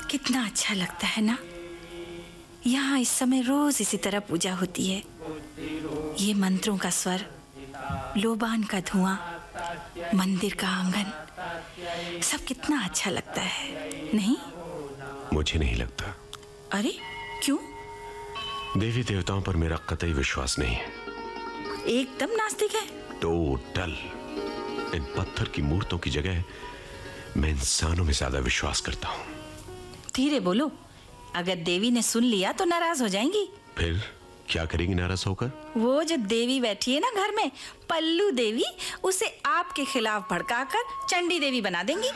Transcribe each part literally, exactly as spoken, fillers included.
कितना अच्छा लगता है ना। यहाँ इस समय रोज इसी तरह पूजा होती है। ये मंत्रों का स्वर, लोबान का धुआं, मंदिर का आंगन, सब कितना अच्छा लगता है, नहीं? मुझे नहीं लगता। अरे क्यों? देवी देवताओं पर मेरा कतई विश्वास नहीं है। एकदम नास्तिक है? टोटल। इन पत्थर की मूर्तों की जगह मैं इंसानों में ज्यादा विश्वास करता हूँ। धीरे बोलो, अगर देवी ने सुन लिया तो नाराज हो जाएंगी। फिर क्या करेंगी नाराज होकर? वो जो देवी बैठी है ना घर में, पल्लू देवी, उसे आपके खिलाफ भड़काकर चंडी देवी बना देंगी।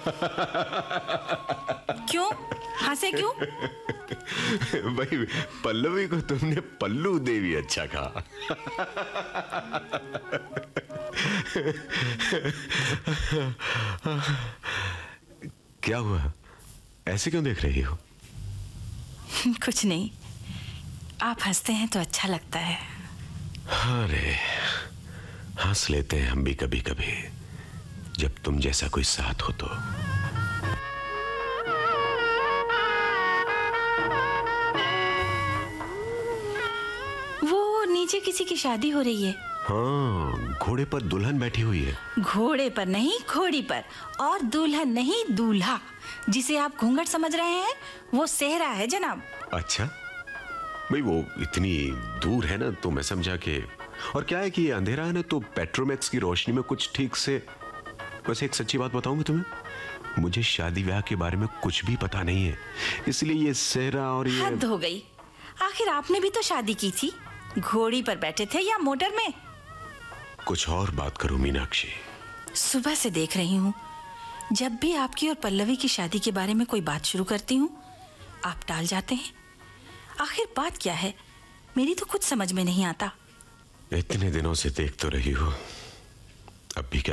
क्यों हंसे क्यों? भाई, पल्लवी को तुमने पल्लू देवी अच्छा कहा। क्या हुआ, ऐसे क्यों देख रही हो? कुछ नहीं, आप हंसते हैं तो अच्छा लगता है। अरे हंस लेते हैं हम भी कभी कभी, जब तुम जैसा कोई साथ हो तो। वो नीचे किसी की शादी हो रही है। हाँ, घोड़े पर दुल्हन बैठी हुई है। घोड़े पर नहीं, घोड़ी पर। और दुल्हन नहीं, दूल्हा। जिसे आप घूंघट समझ रहे हैं वो सेहरा है जनाब। अच्छा भाई, वो इतनी दूर है ना तो मैं समझा कि, और क्या है कि ये अंधेरा है ना तो पेट्रोमैक्स की रोशनी में कुछ ठीक से। वैसे एक सच्ची बात बताऊंगा तुम्हें, मुझे शादी ब्याह के बारे में कुछ भी पता नहीं है, इसलिए ये सेहरा और ये। हद हो गई, आखिर आपने भी तो शादी की थी। घोड़ी पर बैठे थे या मोटर में? कुछ और बात करो मीनाक्षी। सुबह से देख रही हूँ, जब भी आपकी और पल्लवी की शादी के बारे में कोई बात शुरू करती हूँ आप टाल जाते हैं। आखिर बात क्या है, मेरी तो कुछ समझ में नहीं आता। इतने दिनों से देख तो रही हो, अब भी क्या